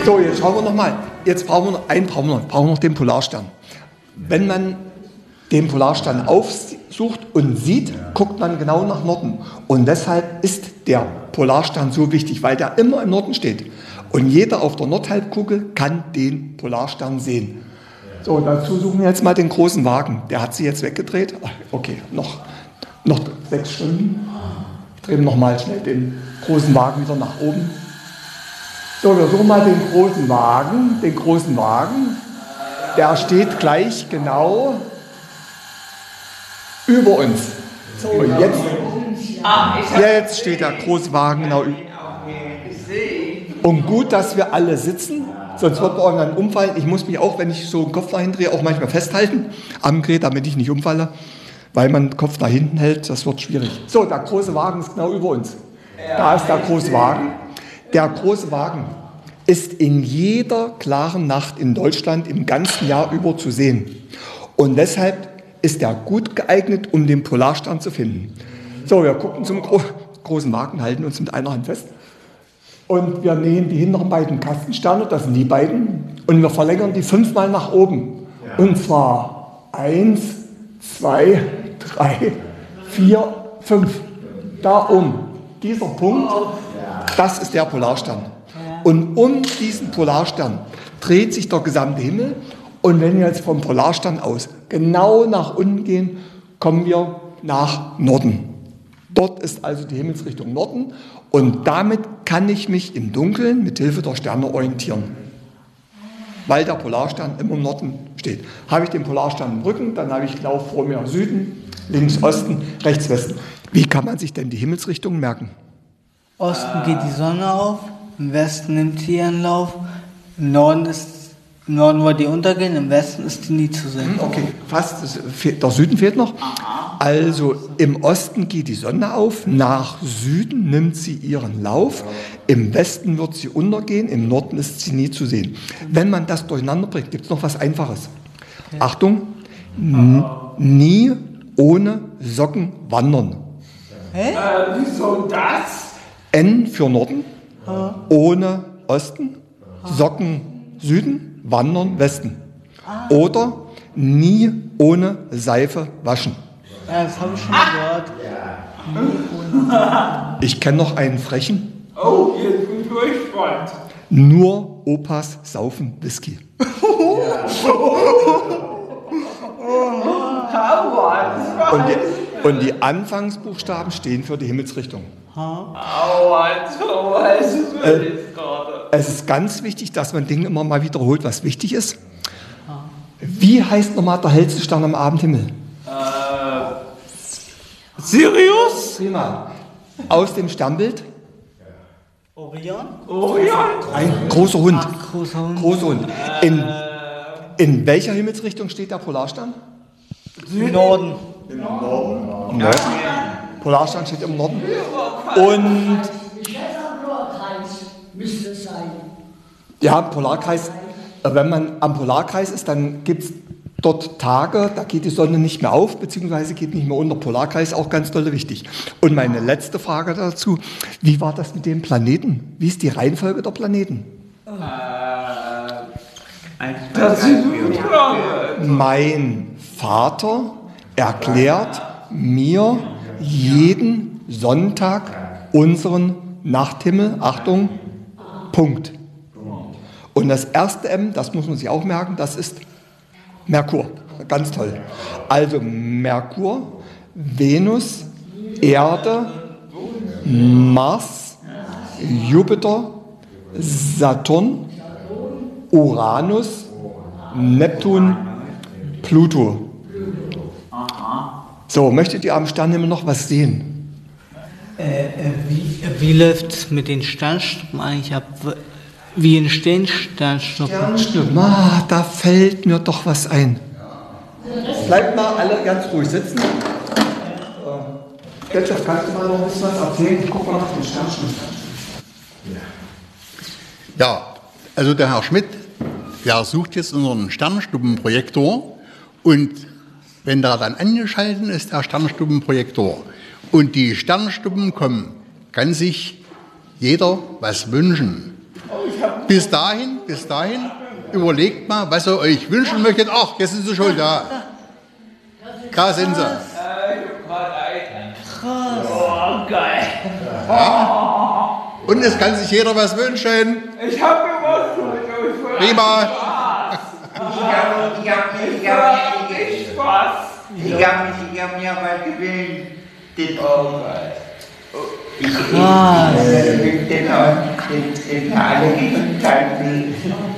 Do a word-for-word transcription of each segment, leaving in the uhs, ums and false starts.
So, jetzt schauen wir nochmal. Jetzt brauchen wir noch einen, brauchen wir noch, brauchen wir noch den Polarstern. Wenn man den Polarstern aufsucht und sieht, guckt man genau nach Norden. Und deshalb ist der Polarstern so wichtig, weil der immer im Norden steht. Und jeder auf der Nordhalbkugel kann den Polarstern sehen. So, dazu suchen wir jetzt mal den großen Wagen. Der hat sie jetzt weggedreht. Okay, noch, noch sechs Stunden. Drehen wir nochmal schnell den großen Wagen wieder nach oben. So, wir suchen mal den großen Wagen. Den großen Wagen. Der steht gleich genau über uns. So, und jetzt, jetzt steht der große Wagen genau über uns. Und gut, dass wir alle sitzen, sonst wird man irgendwann umfallen. Ich muss mich auch, wenn ich so den Kopf nach hinten drehe, auch manchmal festhalten am Gerät, damit ich nicht umfalle, weil man den Kopf nach hinten hält, das wird schwierig. So, der große Wagen ist genau über uns. Da ist der große Wagen. Der große Wagen ist in jeder klaren Nacht in Deutschland im ganzen Jahr über zu sehen. Und deshalb ist er gut geeignet, um den Polarstern zu finden. So, wir gucken zum gro- großen Wagen, halten uns mit einer Hand fest. Und wir nähen die hinteren beiden Kastensterne, das sind die beiden, und wir verlängern die fünfmal nach oben. Und zwar eins, zwei, drei, vier, fünf. Da oben. Dieser Punkt, das ist der Polarstern. Und um diesen Polarstern dreht sich der gesamte Himmel. Und wenn wir jetzt vom Polarstern aus genau nach unten gehen, kommen wir nach Norden. Dort ist also die Himmelsrichtung Norden. Und damit kann ich mich im Dunkeln mit Hilfe der Sterne orientieren. Weil der Polarstern immer im Norden steht. Habe ich den Polarstern im Rücken, dann habe ich genau vor mir Süden, links Osten, rechts Westen. Wie kann man sich denn die Himmelsrichtungen merken? Osten geht die Sonne auf, im Westen nimmt sie ihren Lauf, im Norden ist im Norden wird die untergehen, im Westen ist die nie zu sehen. Okay, fast. Der Süden fehlt noch. Also im Osten geht die Sonne auf, nach Süden nimmt sie ihren Lauf, im Westen wird sie untergehen, im Norden ist sie nie zu sehen. Wenn man das durcheinander bringt, gibt es noch was Einfaches. Okay. Achtung, n- nie ohne Socken wandern. Hä? Äh, wieso das? N für Norden, ha. Ohne Osten, Socken Süden, Wandern Westen. Ah. Oder nie ohne Seife waschen. Ja, das habe ich schon mal gehört. Ich kenne noch einen frechen. Oh, jetzt bin ich gespannt. Nur Opas saufen Whisky. und, die, und die Anfangsbuchstaben stehen für die Himmelsrichtung. Aua, so heiß ist es äh, gerade. Es ist ganz wichtig, dass man Dinge immer mal wiederholt, was wichtig ist. Wie heißt nochmal der hellste Stern am Abendhimmel? Äh, Sirius? Prima. Aus dem Sternbild? Orion? Orion? Ein großer Hund. Ach, großer Hund. Großer Hund. In, in welcher Himmelsrichtung steht der Polarstern? Im Norden. Im Norden. Ja. Polarstern steht im Norden. Und müsste es sein. ja, Polarkreis, wenn man am Polarkreis ist, dann gibt es dort Tage, da geht die Sonne nicht mehr auf, beziehungsweise geht nicht mehr unter. Polarkreis auch ganz doll wichtig. Und meine letzte Frage dazu, wie war das mit den Planeten? Wie ist die Reihenfolge der Planeten? Das ist eine Frage. Mein Vater erklärt mir jeden Sonntag unseren Nachthimmel, Achtung, Punkt. Und das erste M, das muss man sich auch merken, das ist Merkur. Ganz toll. Also Merkur, Venus, Erde, Mars, Jupiter, Saturn, Uranus, Neptun, Pluto. So, möchtet ihr am Sternhimmel noch was sehen? Äh, äh, wie, wie läuft es mit den Sternschnuppen eigentlich ab? Wie entstehen Sternschnuppen? Sternschnuppen, ah, da fällt mir doch was ein. Bleibt mal alle ganz ruhig sitzen. Ketchup, kannst du mal noch ein bisschen was erzählen? Ich gucke mal nach den Sternschnuppen. Ja, also der Herr Schmidt, der sucht jetzt unseren Sternschnuppenprojektor und wenn der dann angeschaltet ist, der Sternschnuppenprojektor, und die Sternschnuppen kommen, kann sich jeder was wünschen. Oh, ich habe bis dahin, bis dahin, überlegt mal, was ihr euch wünschen möchtet. Ach, jetzt sind sie schon da. Da sind sie. Oh, geil. Ja. Und es kann sich jeder was wünschen. Ich hab mir was gewünscht. Prima. Ich habe ich hab mir, ich hab mir, ich Spaß. Ich hab mir, ich hab mir was gewünscht. Den, Oh, geil. Krass. den, den, den, den alle Gesundheiten.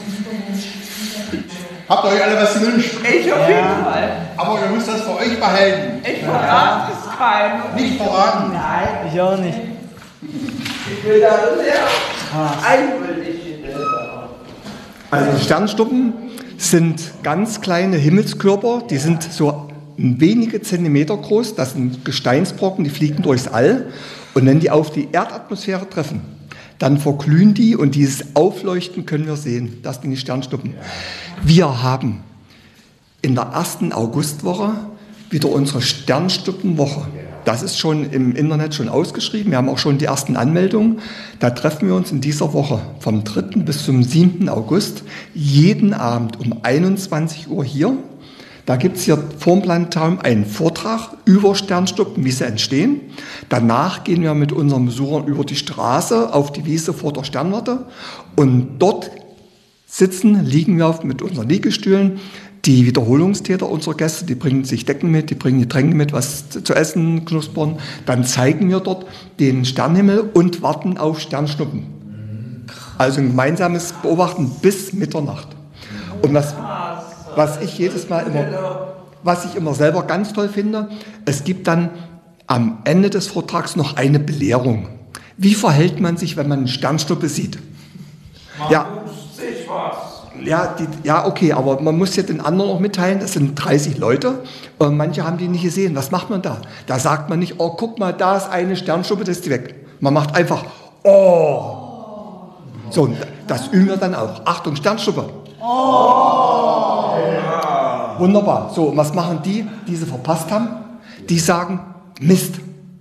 Habt ihr euch alle was gewünscht? Ich auf jeden Fall. Aber ihr müsst das für euch behalten. Ich verrate es keinem. Nicht verraten. Ich auch nicht. Ich will da sehr einwillig in der Sache. Also die Sternschnuppen sind ganz kleine Himmelskörper, die sind so wenige Zentimeter groß, das sind Gesteinsbrocken, die fliegen durchs All und wenn die auf die Erdatmosphäre treffen, dann verglühen die und dieses Aufleuchten können wir sehen. Das sind die Sternschnuppen. Wir haben in der ersten Augustwoche wieder unsere Sternschnuppenwoche. Das ist schon im Internet schon ausgeschrieben. Wir haben auch schon die ersten Anmeldungen. Da treffen wir uns in dieser Woche vom dritten bis zum siebten August jeden Abend um einundzwanzig Uhr hier. Da gibt es hier vorm Planetarium einen Vortrag über Sternschnuppen, wie sie entstehen. Danach gehen wir mit unseren Besuchern über die Straße auf die Wiese vor der Sternwarte. Und dort sitzen, liegen wir mit unseren Liegestühlen. Die Wiederholungstäter unserer Gäste, die bringen sich Decken mit, die bringen Getränke mit, was zu essen, knuspern. Dann zeigen wir dort den Sternenhimmel und warten auf Sternschnuppen. Also ein gemeinsames Beobachten bis Mitternacht. Und was, was ich jedes Mal immer, was ich immer selber ganz toll finde, es gibt dann am Ende des Vortrags noch eine Belehrung. Wie verhält man sich, wenn man eine Sternschnuppe sieht? Man Ja. wünscht sich was. Ja, die, ja, okay, aber man muss ja den anderen auch mitteilen, es sind dreißig Leute und manche haben die nicht gesehen. Was macht man da? Da sagt man nicht, oh, guck mal, da ist eine Sternschnuppe, das ist die weg. Man macht einfach, oh. So, das üben wir dann auch. Achtung, Sternschnuppe. Oh. Wunderbar. So, und was machen die, die sie verpasst haben? Die sagen, Mist.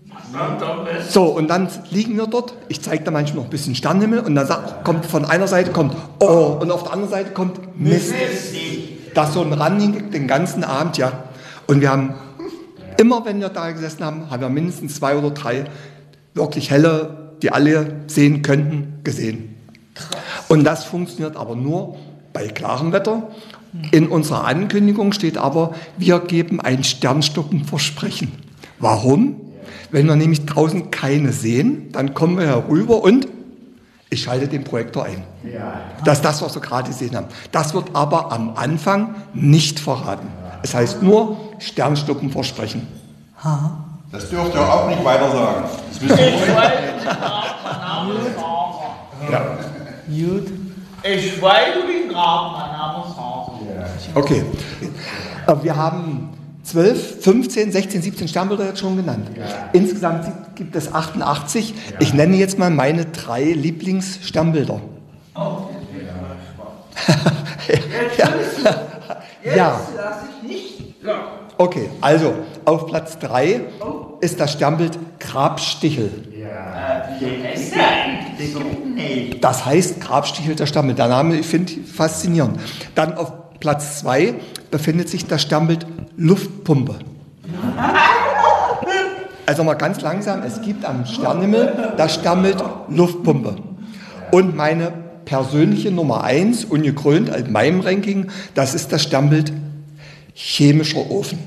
So, und dann liegen wir dort, ich zeige da manchmal noch ein bisschen Sternenhimmel und dann sagt, kommt von einer Seite kommt oh und auf der anderen Seite kommt Mist. Das so ein Running den ganzen Abend, ja. Und wir haben, immer wenn wir da gesessen haben, haben wir mindestens zwei oder drei wirklich helle, die alle sehen könnten, gesehen. Und das funktioniert aber nur bei klarem Wetter. In unserer Ankündigung steht aber, wir geben ein Sternschnuppenversprechen. Warum? Wenn wir nämlich draußen keine sehen, dann kommen wir herüber und ich schalte den Projektor ein. Das ist das, was wir gerade gesehen haben. Das wird aber am Anfang nicht verraten. Es heißt nur Sternschnuppenversprechen. Das dürft ihr auch nicht weiter sagen. Das wissen wir. Ich weiß nicht, Ja. Gut. Ich weiß nicht, mein Name ist Hase. Okay. Wir haben zwölf, fünfzehn, sechzehn, siebzehn Sternbilder jetzt schon genannt. Insgesamt gibt es achtundachtzig. Ich nenne jetzt mal meine drei Lieblingssternbilder. Oh. ja. Jetzt Ja. lasse ich nicht locker. Okay, also auf Platz drei ist das Sternbild Grabstichel. Das heißt Grabstichel der Sternbild. Der Name, ich finde faszinierend. Dann auf Platz zwei befindet sich das Sternbild Luftpumpe. Also mal ganz langsam, es gibt am Sternenhimmel das Sternbild Luftpumpe. Und meine persönliche Nummer eins, ungekrönt in meinem Ranking, das ist das Sternbild chemischer Ofen.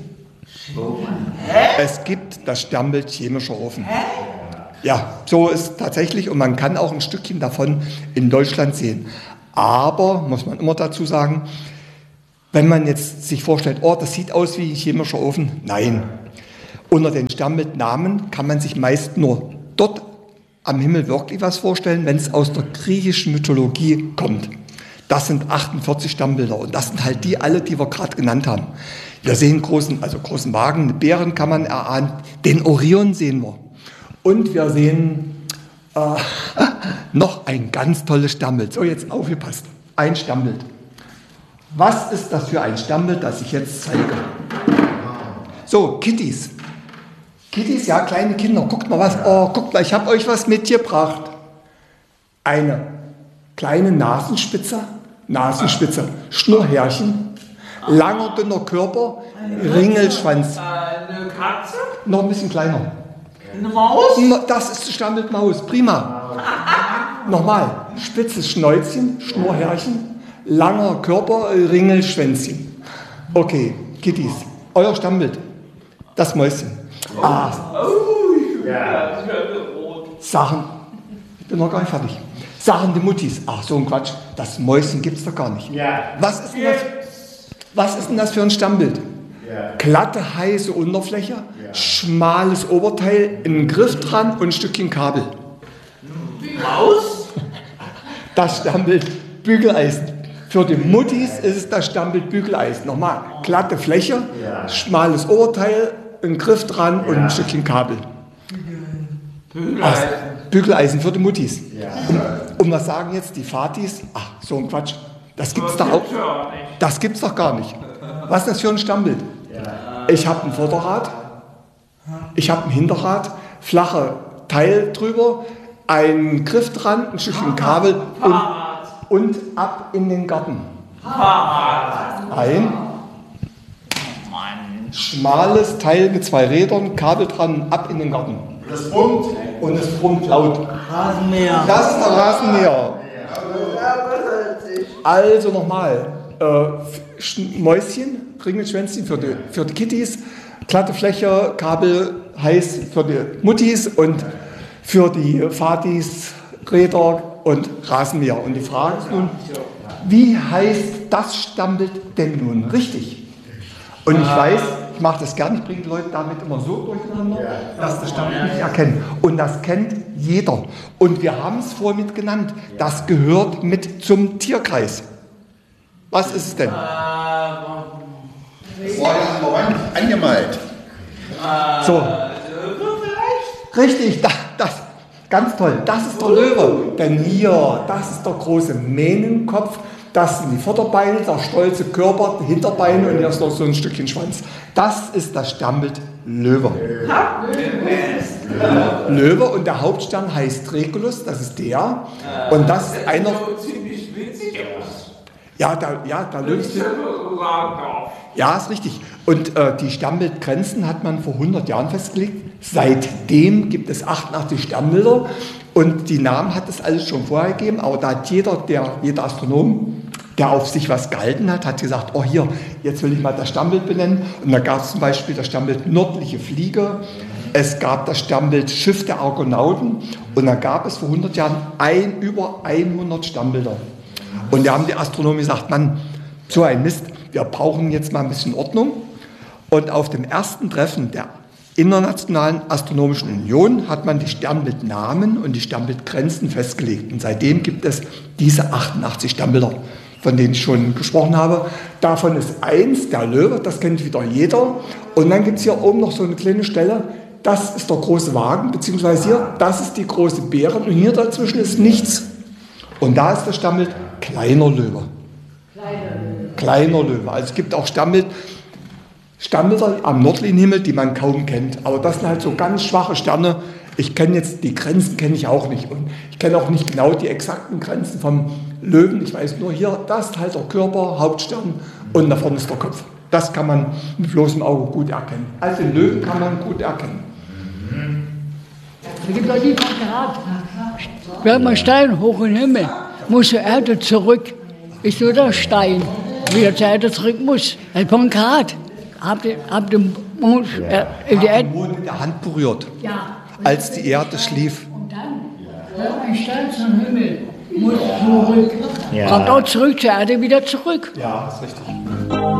Es gibt das Sternbild chemischer Ofen. Ja, so ist tatsächlich und man kann auch ein Stückchen davon in Deutschland sehen. Aber, muss man immer dazu sagen, wenn man jetzt sich vorstellt, oh, das sieht aus wie ein chemischer Ofen, nein. Unter den Sternbildnamen kann man sich meist nur dort am Himmel wirklich was vorstellen, wenn es aus der griechischen Mythologie kommt. Das sind achtundvierzig Sternbilder und das sind halt die alle, die wir gerade genannt haben. Wir sehen großen, also großen Wagen, eine Bären kann man erahnen, den Orion sehen wir. Und wir sehen äh, noch ein ganz tolles Sternbild. So, jetzt aufgepasst. Ein Sternbild. Was ist das für ein Sternbild, das ich jetzt zeige? So, Kitties. Kitties, ja, kleine Kinder. Guckt mal was. Oh, guckt mal, ich habe euch was mitgebracht. Eine kleine Nasenspitze, Nasenspitze, Schnurrhärchen, langer, dünner Körper, Ringelschwanz. Eine Katze? Noch ein bisschen kleiner. Eine Maus? Das ist die Standardmaus, prima. Nochmal, spitzes Schnäuzchen, Schnurrhärchen, langer Körper, Ringelschwänzchen. Okay, Kitties, euer Stammbild, das Mäuschen. Ah, Oh, ja, das wird rot. Sachen, ich bin noch gar nicht fertig. Sachen die Muttis, ach so ein Quatsch, das Mäuschen gibt's doch gar nicht. Ja. Was ist denn das, was ist denn das für ein Stammbild? Ja. Glatte, heiße Unterfläche, schmales Oberteil, ein Griff dran und ein Stückchen Kabel. Maus? Das Stammbild Bügeleisen. Für die Muttis ist es das Stammbild Bügeleisen. Nochmal, glatte Fläche, schmales Oberteil, ein Griff dran und ein Stückchen Kabel. Bügeleisen. Bügeleisen für die Muttis. Und, und was sagen jetzt die Vatis? Ach, so ein Quatsch. Das gibt's doch auch. Das gibt's doch gar nicht. Was ist das für ein Stammbild? Ich habe ein Vorderrad, ich habe ein Hinterrad, flache Teil drüber, ein Griff dran, ein Stückchen Kabel und, und ab in den Garten. Ein schmales Teil mit zwei Rädern, Kabel dran, ab in den Garten. Das brummt. Und es brummt laut. Rasenmäher. Das ist der Rasenmäher. Also nochmal, äh, Mäuschen, Ringelschwänzchen für die, für die Kitties, glatte Fläche, Kabel heiß für die Muttis und für die Vatis, Räder und Rasenmäher. Und die Frage ist nun, wie heißt das Stammbild denn nun richtig? Und ich weiß, ich mache das gern, ich bringe die Leute damit immer so durcheinander, dass das Stammbild nicht erkennen. Und das kennt jeder. Und wir haben es vorher mit genannt, das gehört mit zum Tierkreis. Was ist es denn? Das war ja an der Wand angemalt. So. Richtig, das, das, ganz toll. Das ist der Löwe. Denn hier, das ist der große Mähnenkopf. Das sind die Vorderbeine, der stolze Körper, die Hinterbeine und hier ist noch so ein Stückchen Schwanz. Das ist das Stammbild Löwe. Löwe und der Hauptstern heißt Regulus, das ist der. Und das ist einer. Ziemlich witzig aus. Ja, der, ja, der Löwe ist. Ja, ist richtig. Und äh, die Stammbildgrenzen hat man vor hundert Jahren festgelegt. Seitdem gibt es achtundachtzig Stammbilder und die Namen hat es alles schon vorher gegeben, aber da hat jeder, der, jeder Astronom, der auf sich was gehalten hat, hat gesagt, oh hier, jetzt will ich mal das Stammbild benennen. Und da gab es zum Beispiel das Stammbild Nördliche Fliege, es gab das Stammbild Schiff der Argonauten und da gab es vor hundert Jahren ein, über hundert Stammbilder. Und da haben die Astronomen gesagt, Mann, so ein Mist, wir brauchen jetzt mal ein bisschen Ordnung. Und auf dem ersten Treffen der Internationalen Astronomischen Union hat man die Sternbildnamen und die Sternbildgrenzen festgelegt. Und seitdem gibt es diese achtundachtzig Sternbilder, von denen ich schon gesprochen habe. Davon ist eins, der Löwe, das kennt wieder jeder. Und dann gibt es hier oben noch so eine kleine Stelle, das ist der große Wagen, beziehungsweise hier, das ist die große Bären und hier dazwischen ist nichts. Und da ist das Stammbild kleiner Löwe. Kleiner Löwe. Also es gibt auch Stammbild, Stammbilder am Nordlinienhimmel, die man kaum kennt. Aber das sind halt so ganz schwache Sterne. Ich kenne jetzt, die Grenzen kenne ich auch nicht. Und ich kenne auch nicht genau die exakten Grenzen vom Löwen. Ich weiß nur hier, das ist halt der Körper, Hauptstern und da vorne ist der Kopf. Das kann man mit bloßem Auge gut erkennen. Also den Löwen kann man gut erkennen. Da gibt es auch die Grad. Wenn man Stein hoch in den Himmel, muss die Erde zurück. Ist nur der Stein, wieder zur Erde zurück muss. Ein Grad. Ab dem, ab dem Mond, äh, die Erde. Den Mond mit der Hand berührt, Ja. als die Erde schlief. Und dann, wenn ein Stein zum Himmel muss zurück. Ja. Kommt auch zurück zur Erde wieder zurück. Ja, ist richtig.